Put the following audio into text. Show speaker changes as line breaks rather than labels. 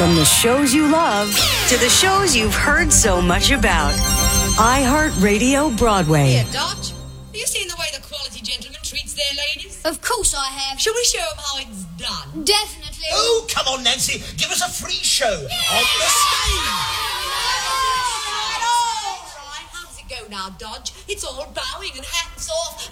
From the shows you love to the shows you've heard so much about. iHeartRadio Broadway.
Here, Dodge. Have you seen the way the quality gentleman treats their ladies?
Of course I have.
Shall we show them how it's done?
Definitely.
Oh, come on, Nancy. Give us a free show on the stage.
All right. How does it go now, Dodge? It's all bowing and hats off.